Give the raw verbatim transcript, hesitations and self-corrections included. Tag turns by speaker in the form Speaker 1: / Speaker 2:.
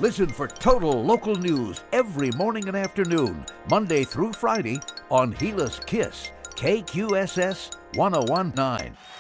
Speaker 1: Listen for total local news every morning and afternoon, Monday through Friday on Gila's Kiss, K Q S S ten nineteen.